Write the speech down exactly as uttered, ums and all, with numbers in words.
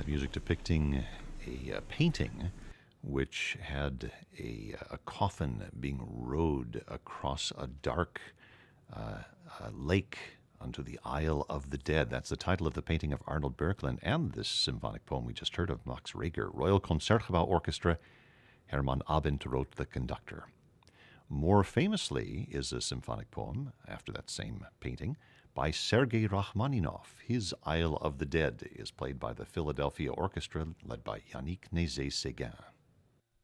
that music depicting a uh, painting which had a, a coffin being rowed across a dark uh, uh, lake onto the Isle of the Dead. That's the title of the painting of Arnold Böcklin and this symphonic poem we just heard of Max Reger. Royal Concertgebouw Orchestra, Hermann Abend wrote the conductor. More famously is a symphonic poem, after that same painting, by Sergei Rachmaninoff. His Isle of the Dead is played by the Philadelphia Orchestra, led by Yannick Nézet-Séguin.